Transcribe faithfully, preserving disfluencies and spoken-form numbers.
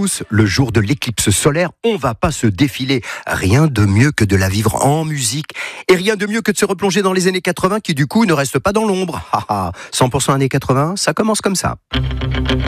tous, le jour de l'éclipse solaire, on va pas se défiler. Rien de mieux que de la vivre en musique. Et rien de mieux que de se replonger dans les années quatre-vingts qui du coup ne restent pas dans l'ombre. cent pour cent années quatre-vingts, ça commence comme ça.